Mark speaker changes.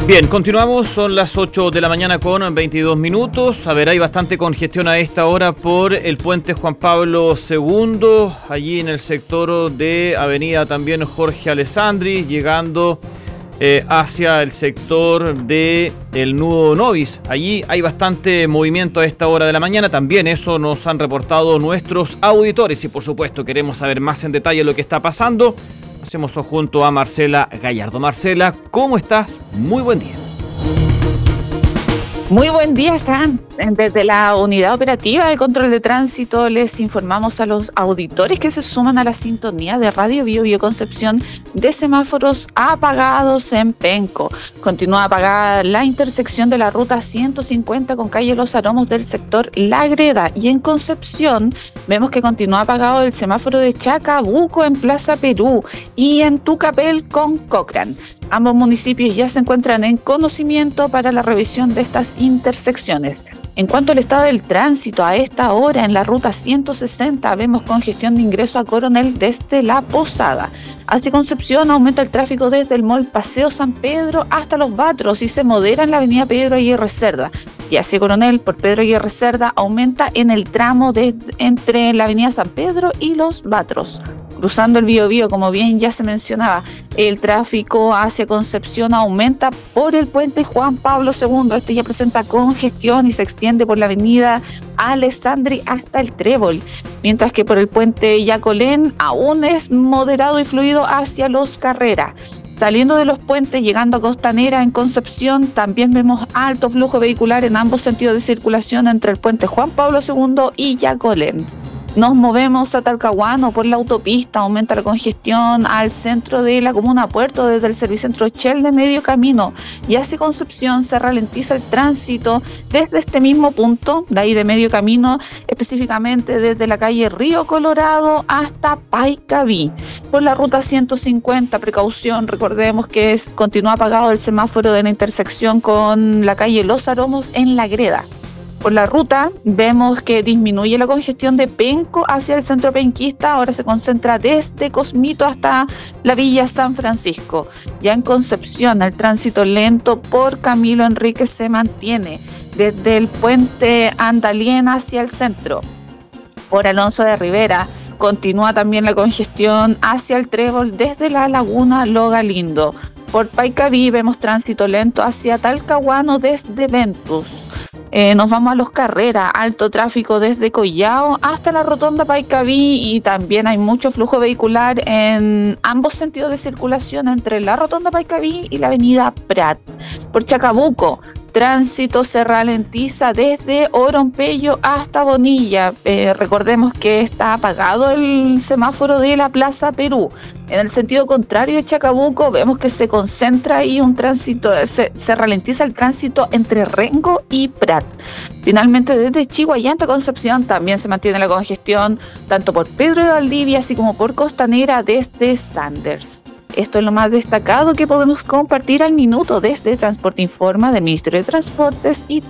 Speaker 1: Bien, continuamos, son las 8 de la mañana con 22 minutos. A ver, hay bastante congestión a esta hora por el puente Juan Pablo II, allí en el sector de avenida también Jorge Alessandri, llegando hacia el sector de el nudo Novis. Allí hay bastante movimiento a esta hora de la mañana, también eso nos han reportado nuestros auditores y por supuesto queremos saber más en detalle lo que está pasando. Hacemos eso junto a Marcela Gallardo. Marcela, ¿cómo estás? Muy buen día.
Speaker 2: Muy buen día, Hans. Desde la Unidad Operativa de Control de Tránsito les informamos a los auditores que se suman a la sintonía de Radio Biobío Concepción de semáforos apagados en Penco. Continúa apagada la intersección de la ruta 150 con calle Los Aromos del sector La Greda, y en Concepción vemos que continúa apagado el semáforo de Chacabuco en Plaza Perú y en Tucapel con Cochrane. Ambos municipios ya se encuentran en conocimiento para la revisión de estas intersecciones. En cuanto al estado del tránsito, a esta hora en la ruta 160 vemos congestión de ingreso a Coronel desde La Posada. Hacia Concepción aumenta el tráfico desde el mall Paseo San Pedro hasta Los Batros y se modera en la avenida Pedro Aguirre Cerda. Y hacia Coronel por Pedro Aguirre Cerda aumenta en el tramo entre la avenida San Pedro y Los Batros. Cruzando el Biobío, como bien ya se mencionaba, el tráfico hacia Concepción aumenta por el puente Juan Pablo II. Este ya presenta congestión y se extiende por la avenida Alessandri hasta el Trébol, mientras que por el puente Yacolén aún es moderado y fluido hacia Los Carrera. Saliendo de los puentes, llegando a Costanera en Concepción, también vemos alto flujo vehicular en ambos sentidos de circulación entre el puente Juan Pablo II y Yacolén. Nos movemos a Talcahuano por la autopista, aumenta la congestión al centro de la comuna Puerto desde el Servicentro Shell de Medio Camino, y hacia Concepción se ralentiza el tránsito desde este mismo punto, de ahí de Medio Camino, específicamente desde la calle Río Colorado hasta Paicaví. Por la ruta 150, precaución, recordemos que continúa apagado el semáforo de la intersección con la calle Los Aromos en La Greda. Por la ruta vemos que disminuye la congestión de Penco hacia el centro penquista, ahora se concentra desde Cosmito hasta la Villa San Francisco. Ya en Concepción el tránsito lento por Camilo Enríquez se mantiene desde el puente Andalien hacia el centro. Por Alonso de Rivera continúa también la congestión hacia el Trébol desde la Laguna Lo Galindo. Por Paicaví vemos tránsito lento hacia Talcahuano desde Ventus. Nos vamos a Los Carrera, alto tráfico desde Collao hasta la rotonda Paicaví, y también hay mucho flujo vehicular en ambos sentidos de circulación entre la rotonda Paicaví y la avenida Prat. Por Chacabuco, tránsito se ralentiza desde Oronpello hasta Bonilla. Recordemos que está apagado el semáforo de la Plaza Perú. En el sentido contrario de Chacabuco vemos que se concentra ahí un tránsito, se ralentiza el tránsito entre Rengo y Prat. Finalmente desde Chihuayante a Concepción también se mantiene la congestión tanto por Pedro de Valdivia así como por Costanera desde Sanders. Esto es lo más destacado que podemos compartir al minuto desde Transporte Informa del Ministerio de Transportes y